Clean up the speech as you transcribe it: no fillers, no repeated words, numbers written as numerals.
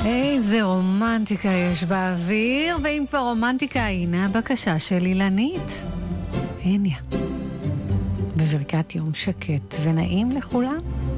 איזה רומנטיקה יש באוויר, ואם כבר רומנטיקה, הנה הבקשה של אילנית. הניה. בברכת יום שקט ונעים לכולם.